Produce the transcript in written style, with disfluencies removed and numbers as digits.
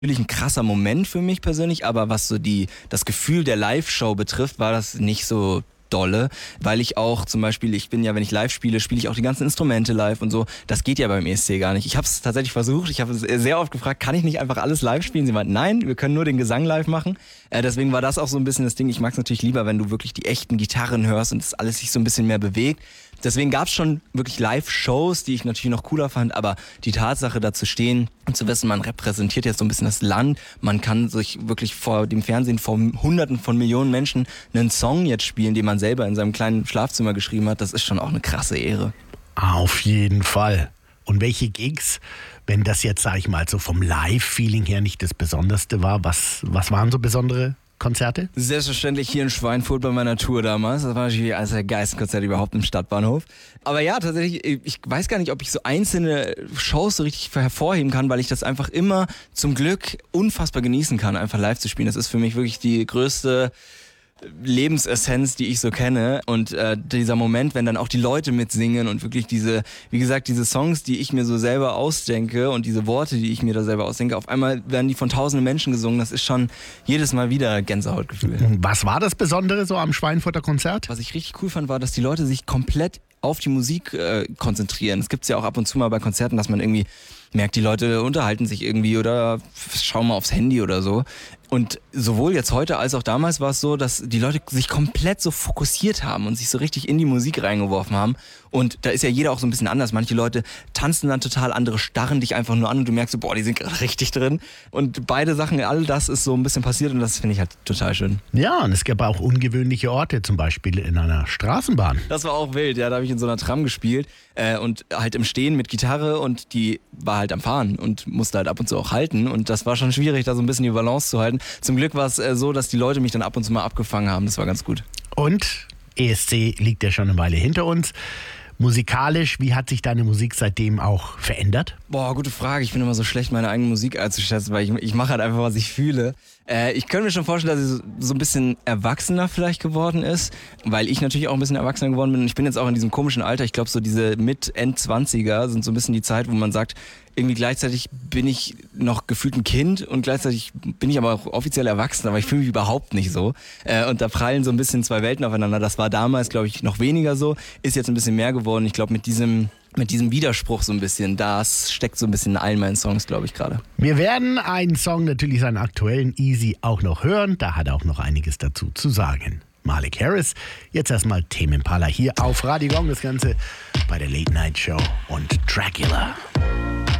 natürlich ein krasser Moment für mich persönlich, aber was so das Gefühl der Live-Show betrifft, war das nicht so dolle, weil ich auch zum Beispiel, wenn ich live spiele, spiele ich auch die ganzen Instrumente live und so. Das geht ja beim ESC gar nicht. Ich habe es tatsächlich versucht, ich habe sehr oft gefragt, kann ich nicht einfach alles live spielen? Sie meinten, nein, wir können nur den Gesang live machen. Deswegen war das auch so ein bisschen das Ding. Ich mag es natürlich lieber, wenn du wirklich die echten Gitarren hörst und das alles sich so ein bisschen mehr bewegt. Deswegen gab es schon wirklich Live-Shows, die ich natürlich noch cooler fand, aber die Tatsache, da zu stehen und zu wissen, man repräsentiert jetzt so ein bisschen das Land, man kann sich wirklich vor dem Fernsehen vor Hunderten von Millionen Menschen einen Song jetzt spielen, den man selber in seinem kleinen Schlafzimmer geschrieben hat, das ist schon auch eine krasse Ehre. Auf jeden Fall. Und welche Gigs, wenn das jetzt, sag ich mal, so vom Live-Feeling her nicht das Besonderste war, was waren so besondere Konzerte? Selbstverständlich hier in Schweinfurt bei meiner Tour damals. Das war natürlich eines der geilsten Konzerte überhaupt im Stadtbahnhof. Aber ja, tatsächlich, ich weiß gar nicht, ob ich so einzelne Shows so richtig hervorheben kann, weil ich das einfach immer zum Glück unfassbar genießen kann, einfach live zu spielen. Das ist für mich wirklich die größte Lebensessenz, die ich so kenne, und dieser Moment, wenn dann auch die Leute mitsingen und wirklich diese Songs, die ich mir so selber ausdenke und diese Worte, die ich mir da selber ausdenke, auf einmal werden die von tausenden Menschen gesungen, das ist schon jedes Mal wieder Gänsehautgefühl. Was war das Besondere so am Schweinfurter Konzert? Was ich richtig cool fand, war, dass die Leute sich komplett auf die Musik konzentrieren. Es gibt's ja auch ab und zu mal bei Konzerten, dass man irgendwie merkt, die Leute unterhalten sich irgendwie oder schauen mal aufs Handy oder so. Und sowohl jetzt heute als auch damals war es so, dass die Leute sich komplett so fokussiert haben und sich so richtig in die Musik reingeworfen haben. Und da ist ja jeder auch so ein bisschen anders. Manche Leute tanzen dann total, andere starren dich einfach nur an und du merkst so, boah, die sind gerade richtig drin. Und beide Sachen, all das ist so ein bisschen passiert und das finde ich halt total schön. Ja, und es gab auch ungewöhnliche Orte, zum Beispiel in einer Straßenbahn. Das war auch wild, ja, da habe ich in so einer Tram gespielt und halt im Stehen mit Gitarre und die war halt am Fahren und musste halt ab und zu auch halten und das war schon schwierig, da so ein bisschen die Balance zu halten. Zum Glück war es so, dass die Leute mich dann ab und zu mal abgefangen haben, das war ganz gut. Und ESC liegt ja schon eine Weile hinter uns. Musikalisch, wie hat sich deine Musik seitdem auch verändert? Boah, gute Frage. Ich bin immer so schlecht, meine eigene Musik einzuschätzen, weil ich mache halt einfach, was ich fühle. Ich könnte mir schon vorstellen, dass sie so ein bisschen erwachsener vielleicht geworden ist, weil ich natürlich auch ein bisschen erwachsener geworden bin. Und ich bin jetzt auch in diesem komischen Alter, ich glaube so diese End-20er sind so ein bisschen die Zeit, wo man sagt, irgendwie gleichzeitig bin ich noch gefühlt ein Kind und gleichzeitig bin ich aber auch offiziell erwachsen, aber ich fühle mich überhaupt nicht so. Und da prallen so ein bisschen zwei Welten aufeinander. Das war damals, glaube ich, noch weniger so, ist jetzt ein bisschen mehr geworden. Ich glaube, mit diesem Widerspruch so ein bisschen, das steckt so ein bisschen in allen meinen Songs, glaube ich, gerade. Wir werden einen Song, natürlich seinen aktuellen Easy, auch noch hören. Da hat er auch noch einiges dazu zu sagen. Malik Harris, jetzt erstmal Tame Impala hier auf Radio Gong, das Ganze bei der Late Night Show und Dracula.